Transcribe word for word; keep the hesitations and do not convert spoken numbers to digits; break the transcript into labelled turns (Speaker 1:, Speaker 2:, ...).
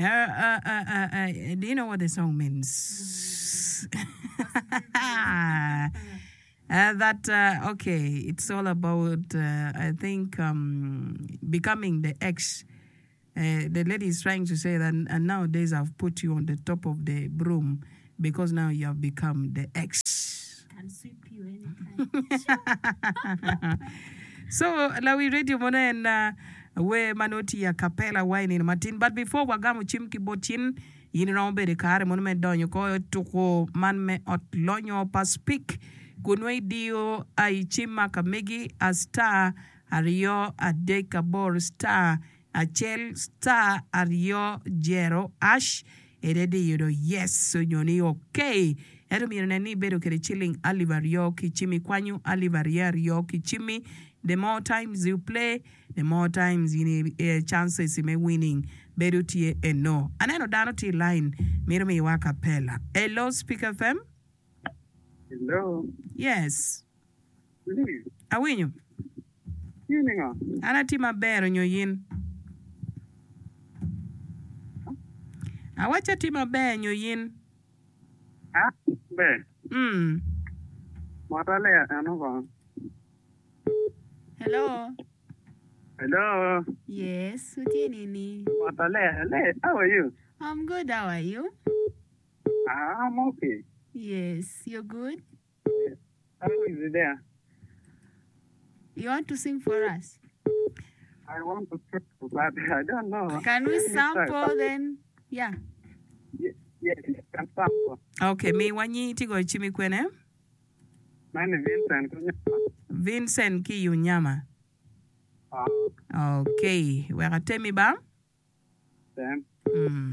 Speaker 1: Uh, uh, uh, uh, uh, do you know what the song means? uh, that, uh, okay, it's all about, uh, I think, um, becoming the ex. Uh, the lady is trying to say that and nowadays I've put you on the top of the broom because now you have become the ex.
Speaker 2: Can sweep you anytime.
Speaker 1: So, la we radio mona and uh, we manoti ya capella wine in Martin. But before wagamu chimki botin, yini rombe de kare monument donyo ko tuko man me ot lonyo pa speak. Kunwe dio ay chima kamegi a star ario a dekabor star a chel star ario jero ash. Edede yodo yes so nyoni okay. Edo mirene bedo kere chilling alivar yo kichimi kwanyu alivar yo kichimi. The more times you play, the more times you need uh, chances you may winning. Bedo tie and no. And I know dano tie line. Miro me wa capella. Hello, Speaker F M.
Speaker 3: Hello.
Speaker 1: Yes.
Speaker 3: Please.
Speaker 1: Awinyo.
Speaker 3: Evening.
Speaker 1: Ana tima bero nyo yin. Awacha tima bero nyo yin.
Speaker 3: Ah, be.
Speaker 1: Hmm.
Speaker 3: Matale ano ba?
Speaker 2: Hello.
Speaker 3: Hello.
Speaker 2: Yes, utie nini?
Speaker 3: Matale, hello. How are you?
Speaker 2: I'm good. How are you?
Speaker 3: Ah, I'm okay.
Speaker 2: Yes, you're good.
Speaker 3: How is it there?
Speaker 2: You want to sing for us?
Speaker 3: I want to speak, but I don't know.
Speaker 2: Can we sample then? Yeah.
Speaker 3: Yes, yes, you can sample.
Speaker 1: Okay, me wanyi tigo chimi kwene.
Speaker 3: My name is Vincent.
Speaker 1: Vincent ki yunyama.
Speaker 3: Ah,
Speaker 1: Okay, wera temi ba?
Speaker 3: then.
Speaker 1: Hmm.